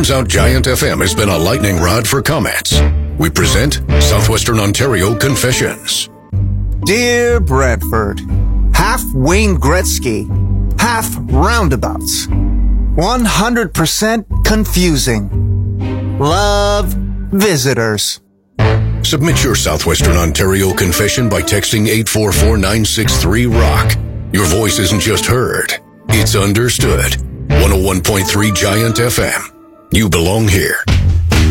Turns out Giant FM has been a lightning rod for comments. We present Southwestern Ontario Confessions. Dear Bradford, half Wayne Gretzky, half roundabouts. 100% confusing. Love, visitors. Submit your Southwestern Ontario confession by texting 844-963-ROCK. Your voice isn't just heard, it's understood. 101.3 Giant FM. You belong here.